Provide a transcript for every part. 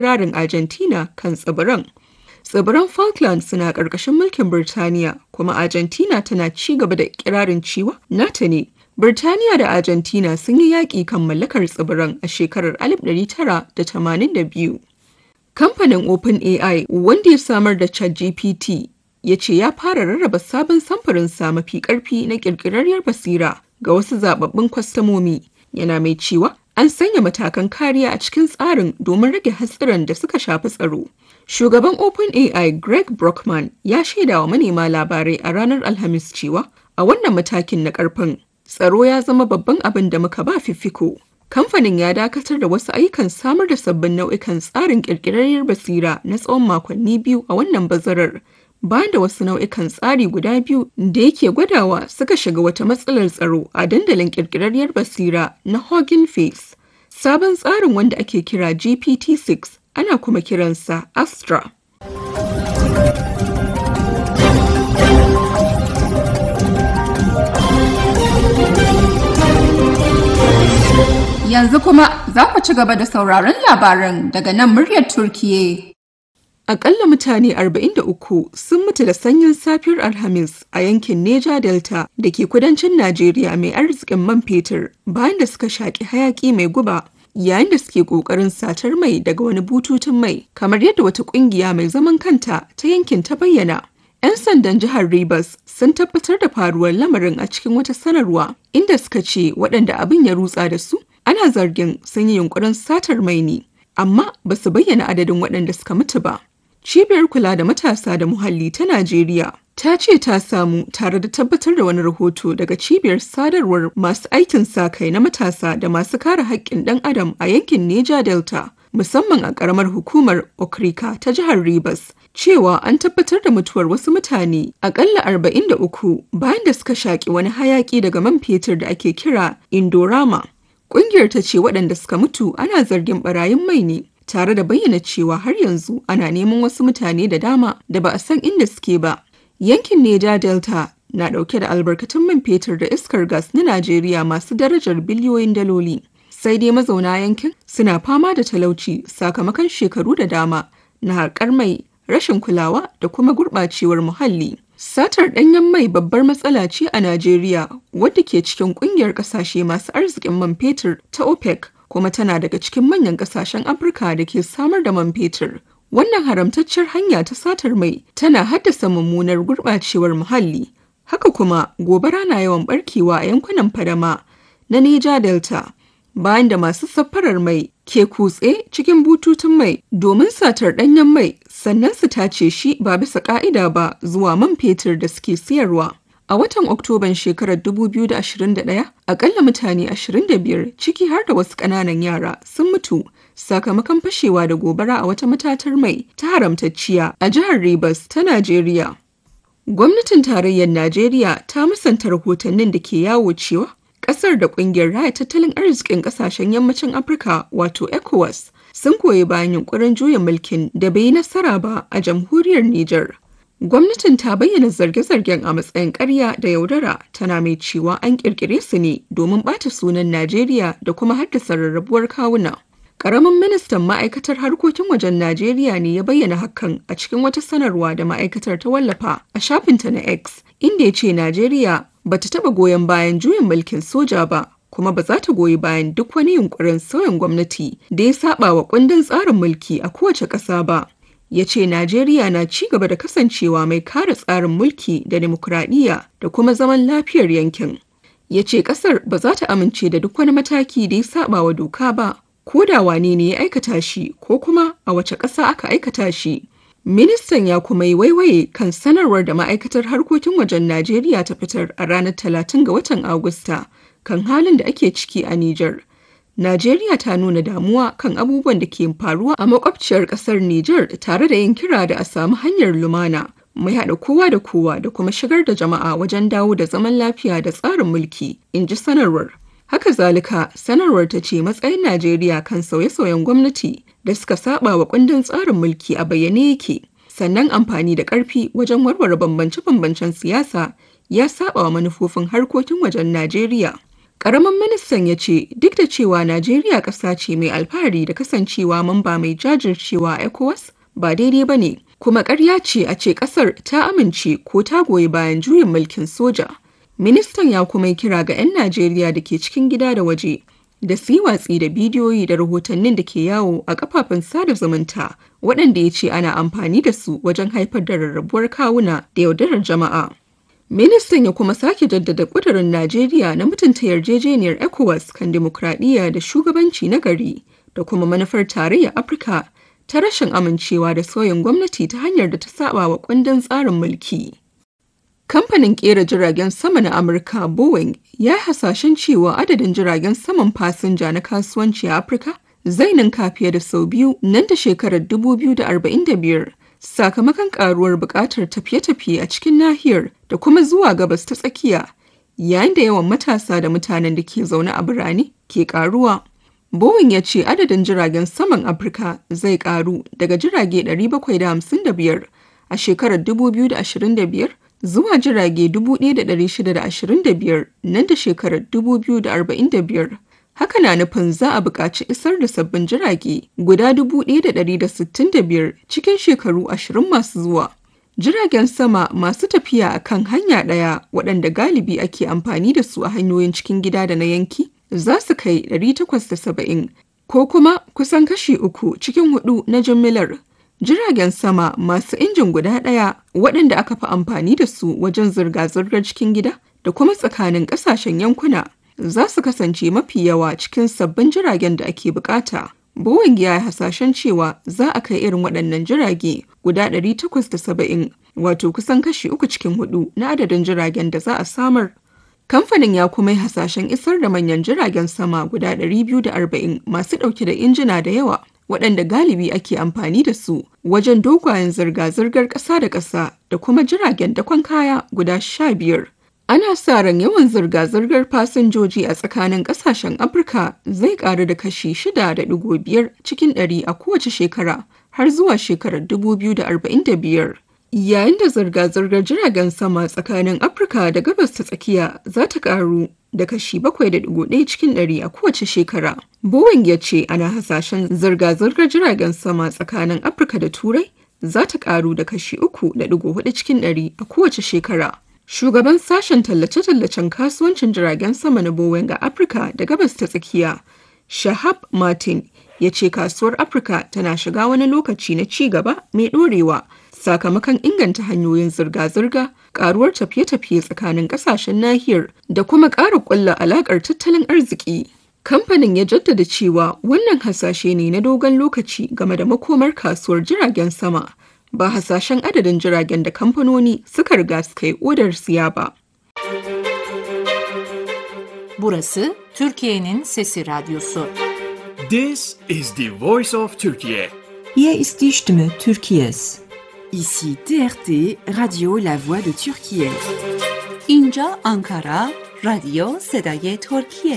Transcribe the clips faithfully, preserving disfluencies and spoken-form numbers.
ikirarin Argentina kan tsibiran. Tsibiran Falkland suna ƙarƙashin mulkin Birtaniya, kuma Argentina tana ci gaba da ikirarin cewa nata ne. Birtaniya da Argentina sun yi yaƙi kan mallakar tsibiran a shekarar alif ɗari tara da tamanin da biyu. Kamfanin OpenAI, wanda ya samar da ChatGPT, ya ce ya fara rarraba sabon samfurinsa mafi ƙarfi na ƙirƙirarriyar basira ga wasu zababbun kwastomomi. Yana mai cewa an sanya matakan kariya a cikin tsarin domin rage hatsarin da suka shafi tsaro. Shugaban OpenAI Greg Brockman ya shaida wa manema labarai a ranar Alhamis cewa a wannan matakin na ƙarfin tsaro ya zama babban abin da muka ba fifiko. Kamfanin ya dakatar da wasu ayyukan samar da sabbin nau'ikan tsarin ƙirƙirarriyar basira na tsawon makonni biyu a wannan bazarar, bayan da wasu nau'ikan tsari guda biyu da yake gwadawa suka shiga wata matsalar tsaro a dandalin ƙirƙirarriyar basira na Hugging Face. Sabon tsarin, wanda ake kira G P T six, ana kuma kiransa Astra. Yanzu kuma za ku ci gaba da sauraron labaran daga nan muryar Turkiyya. Akalla mutane arba'in da uku sun mutu da sanyin safiyar Alhamis a yankin Neja Delta da ke kudancin Najeriya mai arzikin man fetur, bayan da suka shaƙi hayaƙi mai guba yayin da suke ƙoƙarin satar mai daga wani bututun mai, kamar yadda wata ƙungiya mai zaman kanta ta yankin ta bayyana. 'Yan sandan jihar Rivers sun tabbatar da faruwar lamarin a cikin wata sanarwa, inda suka ce waɗanda abin ya rutsa da su ana zargin sun yi yunkurin satar mai ne, amma ba su bayyana adadin waɗanda suka mutu ba. Cibiyar kula da matasa da muhalli ta Najeriya ta ce ta samu tare da tabbatar da wani rahoto daga cibiyar sadarwar masu aikin sa-kai na matasa da masu kare haƙƙin ɗan adam a yankin Neja Delta, musamman a ƙaramar hukumar Okrika ta jihar Rivers, cewa an tabbatar da mutuwar wasu mutane aƙalla arba'in da uku bayan da suka shaƙi wani hayaƙi daga man fetur da ake kira Indorama. Ƙungiyar ta ce waɗanda suka mutu ana zargin ɓarayin mai ne, tare da bayyana cewa har yanzu ana neman wasu mutane da dama da ba a san inda suke ba. Yankin Neja Delta na ɗauke da albarkatun man fetur da iskar gas na Najeriya masu darajar biliyoyin daloli. Sai dai mazauna yankin suna fama da talauci sakamakon shekaru da dama na haƙar mai, rashin kulawa da kuma gurɓacewar muhalli. Satar ɗanyen mai babbar matsala ce a Najeriya, wadda ke cikin ƙungiyar ƙasashe masu arzikin man fetur ta OPEC, kuma tana daga cikin manyan ƙasashen Afirka da ke samar da man fetur. Wannan haramtaccen hanya ta satar mai tana haddasa mummunar gurɓacewar muhalli. Haka kuma gobara na yawan barkewa a yankunan fadama na Neja Delta, bayan da masu safarar mai ke kutse cikin bututun mai domin satar ɗanyen mai, sannan su tace shi ba bisa ƙa'ida ba zuwa man fetur da suke siyarwa. A watan Oktoban shekarar dubu biyu da ashirin da ɗaya, akalla mutane ashirin da biyar, ciki har da wasu ƙananan yara, sun mutu sakamakon fashewa da gobara a wata matatar mai ta haramtacciya a jihar Rivers ta Najeriya. Gwamnatin tarayyar Najeriya ta musanta rahotannin da ke yawo cewa ƙasar da ƙungiyar raya tattalin arzikin ƙasashen yammacin Afirka wato ECOWAS sun koyi bayan yunkurin juyin mulkin da bai yi nasara ba a jamhuriyar Nijar. Gwamnatin ta bayyana zarge-zargen a matsayin ƙarya da yaudara, tana mai cewa an ƙirƙire su ne domin ɓata sunan Najeriya da kuma haddasa rarrabuwar kawuna. Ƙaramin ministan ma'aikatar harkokin wajen Najeriya ne ya bayyana hakan a cikin wata sanarwa da ma'aikatar ta wallafa a shafinta na X, inda ya ce Najeriya ba ta taɓa goyon bayan juyin mulkin soja ba, kuma ba za ta goyi bayan duk wani yunkurin sauyin gwamnati da ya saɓa wa kundin tsarin mulki a kowace ƙasa ba. Ya ce Najeriya na ci gaba da kasancewa mai kare tsarin mulki da dimokuraɗiyya da kuma zaman lafiyar yankin. Ya ce ƙasar ba za ta amince da duk wani mataki da ya saɓa wa doka ba, ko da wane ne ya aikata shi ko kuma a wace ƙasa aka aikata shi. Ministan ya kuma yi waiwaye kan sanarwar da ma'aikatar harkokin wajen Najeriya ta fitar a ranar talatin ga watan Agusta kan halin da ake ciki a Nijar. Najeriya ta nuna damuwa kan abubuwan da ke faruwa a makwabciyar ƙasar Nijar, tare da yin kira da a samu hanyar lumana mai haɗa kowa da kowa da kuma shigar da jama'a wajen dawo da zaman lafiya da tsarin mulki, in ji sanarwar. Haka zalika, sanarwar ta ce matsayin Najeriya kan sauye-sauyen gwamnati da suka saba wa kundin tsarin mulki a bayyane yake, sannan amfani da ƙarfi wajen warware bambance-bambancen siyasa ya saba wa manufofin harkokin wajen Najeriya. Ƙaramin ministan ya ce duk da cewa Najeriya ƙasa ce mai alfahari da kasancewa mamba mai jajircewa a ECOWAS ba daidai ba ne, kuma ƙarya ce a ce ƙasar ta amince ko ta goyi bayan juyin mulkin soja. Ministan ya kuma yi kira ga 'yan Najeriya da ke cikin gida da waje da su yi watsi da bidiyoyi da rahotannin da ke yawo a kafafen sada zumunta waɗanda ya ce ana amfani da su wajen haifar da rarrabuwar kawuna da yaudarar jama'a. Ministan ya kuma sake jaddada ƙudurin Najeriya na mutunta yarjejeniyar ECOWAS kan dimokuraɗiyya da shugabanci na gari da kuma manufar tarayyar Afirka ta rashin amincewa da sauyin gwamnati ta hanyar da ta saba wa kundin tsarin mulki. Kamfanin ƙera jiragen sama na Amurka Boeing ya yi hasashen cewa adadin jiragen saman fasinja na kasuwanci a Afirka zai ninka fiye da sau biyu nan da shekarar dubu biyu da arba'in da biyar sakamakon karuwar buƙatar tafiye-tafiye a cikin nahiyar da kuma zuwa gabas ta tsakiya, yayin da yawan matasa da mutanen da ke zaune a birane ke karuwa. Boeing ya ce adadin jiragen saman Afirka zai karu daga jirage ɗari bakwai da hamsin da biyar a shekarar dubu biyu da ashirin da biyar zuwa jirage dubu ɗaya da ɗari shida da ashirin da biyar nan da shekarar dubu biyu da arba'in da biyar. Haka na nufin za a buƙaci isar da sabbin jirage guda dubu ɗaya da ɗari da sittin da biyar cikin shekaru ashirin masu zuwa. Jiragen sama masu tafiya a kan hanya ɗaya waɗanda galibi ake amfani da su a hanyoyin cikin gida da na yanki za su kai ɗari takwas da saba'in ko kuma kusan kashi uku cikin hudu na jimillar. Jiragen sama masu injin guda ɗaya waɗanda aka fi amfani da su wajen zirga-zirgar cikin gida da kuma tsakanin ƙasashen yankuna za su kasance mafi yawa cikin sabbin jiragen da ake bukata. Boeing ya yi hasashen cewa za a kai irin waɗannan jirage guda ɗari takwas da saba'in, wato kusan kashi uku cikin hudu na adadin jiragen da za a samar. Kamfanin ya kuma yi hasashen isar da manyan jiragen sama guda ɗari biyu da arba'in masu ɗauke da injina da yawa waɗanda galibi ake amfani da su wajen dogayen zirga-zirgar ƙasa da ƙasa da kuma jiragen dakon kaya guda sha biyar. Ana sa ran yawan zirga-zirgar fasinjoji a tsakanin ƙasashen Afirka zai ƙaru da kashi shida da ɗigo biyar cikin ɗari a kowace shekara har zuwa shekarar dubu biyu da arba'in da biyar. Yayin da zirga-zirgar jiragen sama tsakanin Afirka da Gabas ta Tsakiya za ta ƙaru da kashi bakwai da ɗigo ɗaya cikin ɗari a kowace shekara. Boeing ya ce ana hasashen zirga-zirgar jiragen sama tsakanin Afirka da Turai za ta ƙaru da kashi uku da ɗigo hudu cikin ɗari a kowace shekara. Shugaban sashen tallace-tallacen kasuwancin jiragen sama na Boeing a Afirka da Gabas ta Tsakiya, Shahab Martin, ya ce kasuwar Afirka tana shiga wani lokaci na ci gaba mai ɗorewa sakamakon inganta hanyoyin zirga-zirga, ƙaruwar tafiye-tafiye tsakanin ƙasashen nahiyar da kuma ƙara ƙulla alaƙar tattalin arziki. Kamfanin ya jaddada cewa wannan hasashe ne na dogon lokaci game da makomar kasuwar jiragen sama. Ba hasashen adadin jiragen da kamfanoni suka riga suka yi odar siya ba. Burası Türkiye'nin Sesi Radyosu. This is the voice of Turkey. Hier ist die Stimme Türkiye's. Ici T R T Radio La Voix de Türkiye. اینجا آنکارا رادیو صدای ترکیه.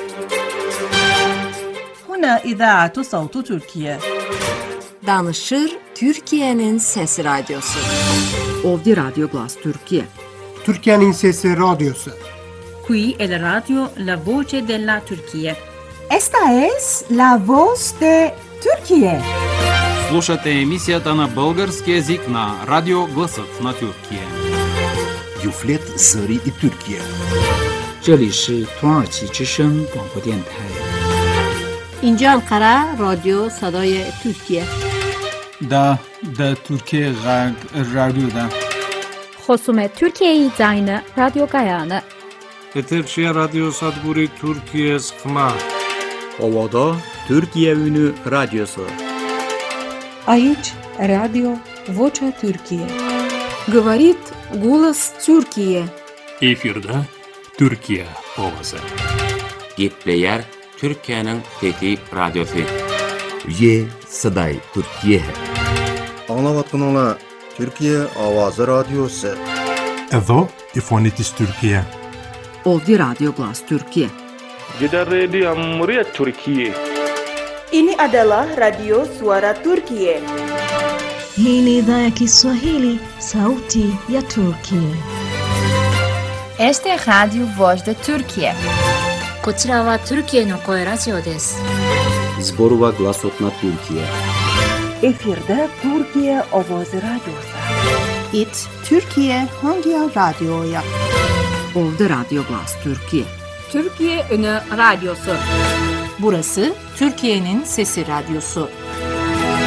هنا إذاعة صوت تركيا. Danışır Türkiye'nin Sesi Radyosu. Ovdje Radio Glas Türkiye. Türkiye'nin Sesi Radyosu. Qui è la radio La Voce della Turquía. Esta es la voz de Turquía. Слушате емисията на български език на Радио Гласът на Türkiye. Юфлет Зари и Türkiye. 这里是土耳其之声广播电台。 اینجا انقره رادیو صدای ترکیه. دا دا ترکیه غرب رادیو دا. خصوم ترکیه زاین رادیو گایانه. Eterşehir Radyo Sadburi Türkiye Sıkma. Ovada Türkiye Ünü Radyosu. Aici Radio Vocea Türkiye. Говорит голос Türkiye. Efirde Türkiye ovası. Gepleyer Türkiye'nin Fethi Radyosu. Ye Saday Türkiye. Anlavatınla Türkiye Avazı Radyosu. Εδώ η φωνή της Τουρκία. Ovdje Radio Glas Türkiye. Gidan rediyon muryar Türkiye. Ini adalah Radio Suara Turkiye. Hii ni idhaa ya Kiswahili, sauti ya Turkiye. Esta é a Rádio Voz da Turquia. こちらはトルキエの声ラジオです。 Zborova Glasotna Türkiye. Efirde Türkiye Ovozi Radyosu. It Türkiye Hangi Radyo'ya? Ovda Radyo Glas Türkiye. Türkiye Ünü Radyosu. Burası Türkiye'nin Sesi Radyosu.